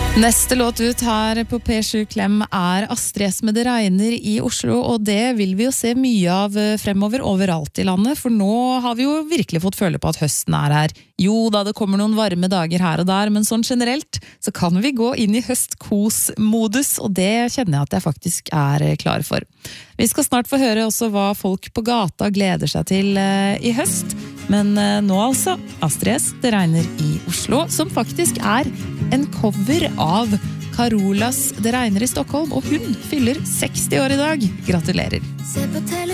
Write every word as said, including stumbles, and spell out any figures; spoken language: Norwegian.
Neste låt ut her på P sju Klem er Astrid S med Det regner i Oslo, og det vil vi jo se mye av fremover overalt i landet, for nå har vi jo virkelig fått føle på at høsten er her. Jo da, det kommer noen varme dager her og der, men sånn generelt så kan vi gå inn i høstkos-modus, og det kjenner jeg at jeg faktisk er klar for. Vi skal snart få høre også hva folk på gata gleder seg til i høst, men nå altså Astrid S, Det regner i Oslo, som faktisk er en cover av Carolas Det regner i Stockholm, og hun fyller seksti år i dag. Gratulerer!